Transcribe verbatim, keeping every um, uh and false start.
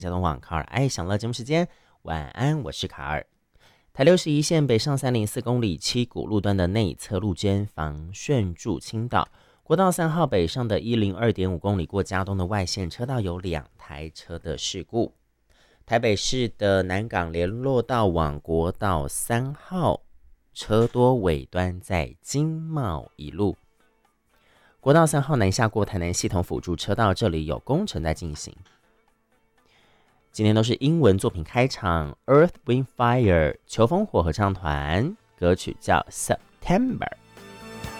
交通网卡尔爱享乐节目时间，晚安，我是卡尔。台六十一线北上三零四公里七股路段的内侧路肩防汛筑倾倒，国道三号北上的一零二点五公里过嘉东的外线车道有两台车的事故。台北市的南港联络道往国道三号车多尾端在经贸一路，国道三号南下过台南系统辅助车道，这里有工程在进行。今天都是英文作品开场 ，Earth Wind Fire 球风火合唱团，歌曲叫 September。